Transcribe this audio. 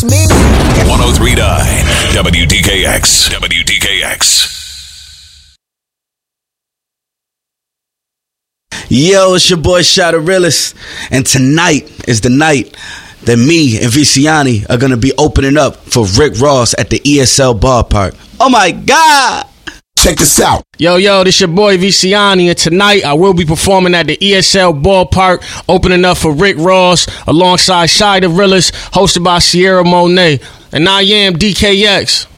me. 103.9 WDKX. WDKX. Yo, it's your boy Shada Realist, and tonight is the night that me and Viciani are gonna be opening up for Rick Ross at the ESL Ballpark. Oh my God! Check this out. Yo, this your boy Viciani, and tonight I will be performing at the ESL Ballpark, opening up for Rick Ross alongside Shada Realist, hosted by Sierra Monet, and I am DKX.